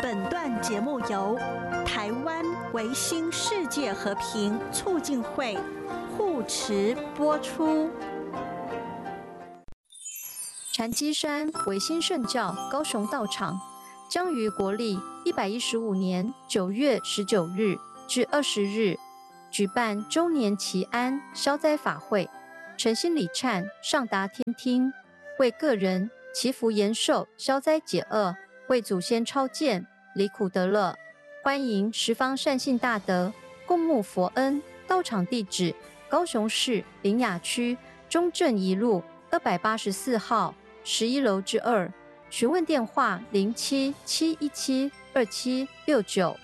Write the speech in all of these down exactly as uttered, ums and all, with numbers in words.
本段节目由台湾维新世界和平促进会护持播出。 禅机山维新圣教高雄道场将于国历一百一十五年九月十九日至二十日举办周年祈安消灾法会，诚心礼忏上达天听，为个人祈福延寿、消灾解厄，为祖先超荐离苦得乐。欢迎十方善信大德共沐佛恩。道场地址：高雄市苓雅区中正一路二百八十四号十一楼之二。询问电话：零七七一七二七六九。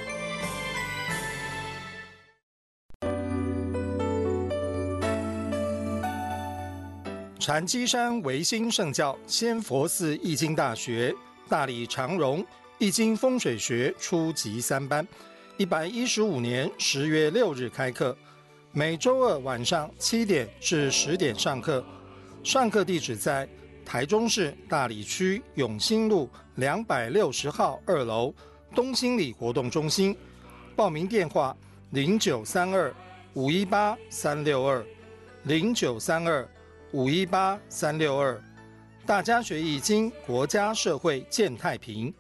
禅机山维新圣教仙佛寺易经大学大理长荣易经风水学初级三班，一百一十五年十月六日开课，每周二晚上七点至十点上课。上课地址在台中市大理区永兴路两百六十号二楼东兴里活动中心。报名电话：零九三二五一八三六二零九三二五一八三六二。大家学易经，国家社会健太平。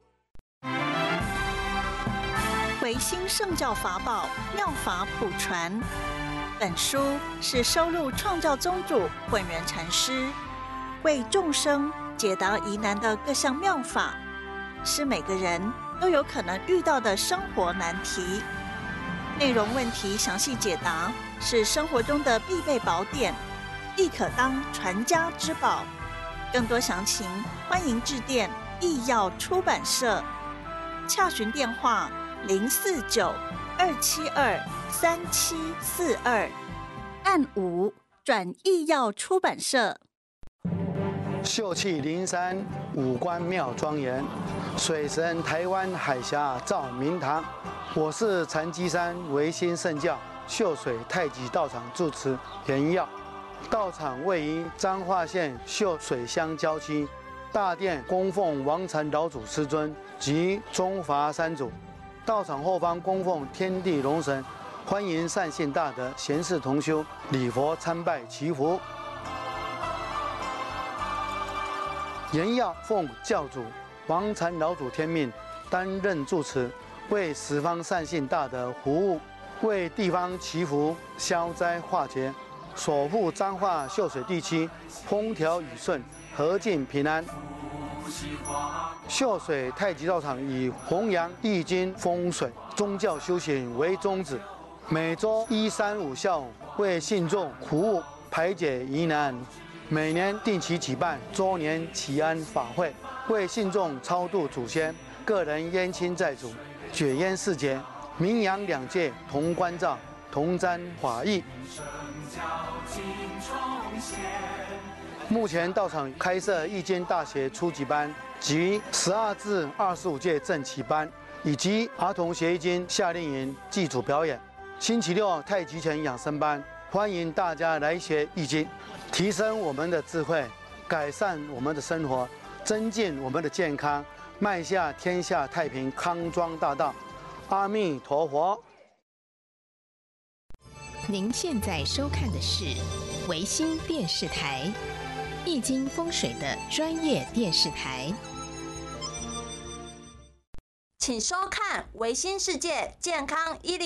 维新圣教法宝妙法普传，本书是收录创教宗主混元禅师为众生解答疑难的各项妙法，是每个人都有可能遇到的生活难题。内容问题详细解答，是生活中的必备宝典，亦可当传家之宝。更多详情，欢迎致电易药出版社，洽询电话零四九二七二三七四二，按五转易药出版社。 秀气林山，五官妙庄严，水神台湾海峡照明堂。我是禅机山维新圣教秀水太极道场住持严耀。道场位于彰化县秀水乡郊区，大殿供奉王禅老祖师尊及中华三祖，道场后方供奉天地龙神，欢迎善信大德贤士同修礼佛参拜祈福。严耀奉教主王禅老祖天命，担任住持，为十方善信大德服务，为地方祈福消灾化解，守护彰化秀水地区风调雨顺、和敬平安。秀水太极道场以弘扬易经风水、宗教修行为宗旨，每周一、三、五下午为信众服务，排解疑难。每年定期举办周年祈安法会，为信众超度祖先、个人冤亲债主解冤释结，名扬两界同关照、同沾法益。目前道场开设易经大学初级班及十二至二十五届正期班，以及儿童学易经夏令营祭祖表演。星期六太极拳养生班，欢迎大家来学易经，提升我们的智慧，改善我们的生活，增进我们的健康，迈向天下太平康庄大道。阿弥陀佛。 您现在收看的是维新电视台易经风水的专业电视台， 请收看维新世界健康一零。